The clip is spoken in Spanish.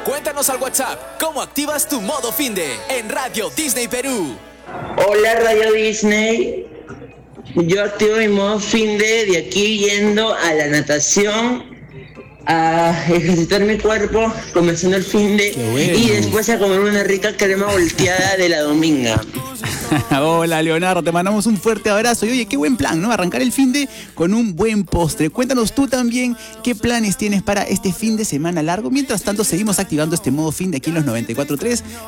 Cuéntanos al WhatsApp cómo activas tu modo finde en Radio Disney Perú. Hola Radio Disney, yo activo mi modo fin de aquí yendo a la natación, a ejercitar mi cuerpo, comenzando el fin de bueno. Y después a comer una rica crema volteada de la Dominga. Hola Leonardo, te mandamos un fuerte abrazo y oye, qué buen plan, ¿no? Arrancar el fin de con un buen postre. Cuéntanos tú también qué planes tienes para este fin de semana largo. Mientras tanto seguimos activando este modo fin de aquí en los 94.3